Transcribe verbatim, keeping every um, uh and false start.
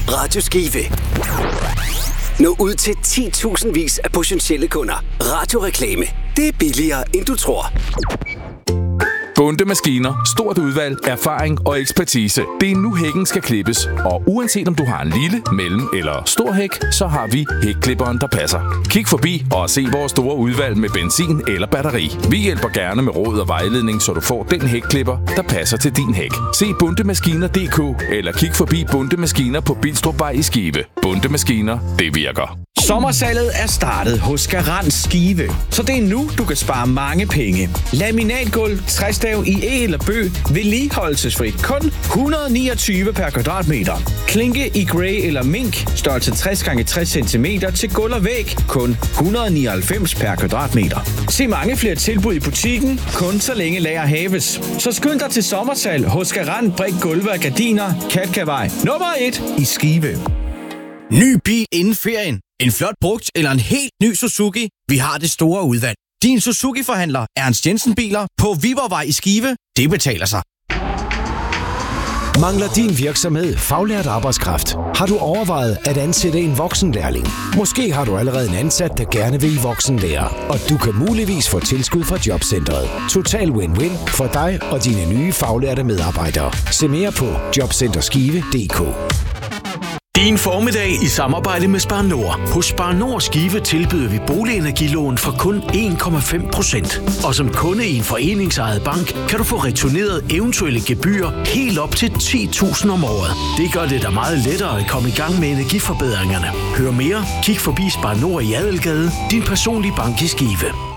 Radio Skive. Nå ud til ti tusind vis af potentielle kunder. Radioreklame. Det er billigere, end du tror. Bonde Maskiner. Stort udvalg, erfaring og ekspertise. Det er nu hækken skal klippes. Og uanset om du har en lille, mellem eller stor hæk, så har vi hækklipperen, der passer. Kig forbi og se vores store udvalg med benzin eller batteri. Vi hjælper gerne med råd og vejledning, så du får den hækklipper, der passer til din hæk. Se bondemaskiner punktum d k eller kig forbi Bonde Maskiner på Bilstrupvej i Skive. Bonde Maskiner, det virker. Sommersalget er startet hos Garant Skive, så det er nu, du kan spare mange penge. Laminatgulv, træstav i E eller bøg, vedligeholdelsesfrit, kun et hundrede og niogtyve per kvadratmeter. Klinke i grey eller mink, størrelse tres gange tres centimeter til gulv og væg, kun et hundrede og nioghalvfems per kvadratmeter. Se mange flere tilbud i butikken, kun så længe lager haves. Så skynd dig til sommersalg hos Garant Brik Gulve og Gardiner, Katkavej, nummer et i Skive. Ny bil inden ferien. En flot brugt eller en helt ny Suzuki? Vi har det store udvalg. Din Suzuki-forhandler Ernst Jensen Biler på Viborgvej i Skive. Det betaler sig. Mangler din virksomhed faglært arbejdskraft? Har du overvejet at ansætte en voksenlærling? Måske har du allerede en ansat, der gerne vil i voksenlære, og du kan muligvis få tilskud fra Jobcentret. Total win-win for dig og dine nye faglærte medarbejdere. Se mere på jobcenterskive punktum d k. Din formiddag i samarbejde med Spar Nord. Hos Spar Nord Skive tilbyder vi boligenergilån for kun en komma fem procent. Og som kunde i en foreningsejet bank, kan du få returneret eventuelle gebyrer helt op til ti tusind om året. Det gør det da meget lettere at komme i gang med energiforbedringerne. Hør mere, kig forbi Spar Nord i Adelgade, din personlige bank i Skive.